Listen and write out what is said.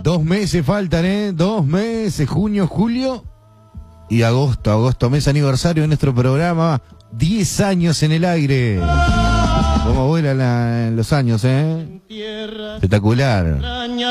2 meses faltan, 2 meses, junio, julio y agosto, mes aniversario de nuestro programa, 10 años en el aire. Cómo vuelan los años, espectacular.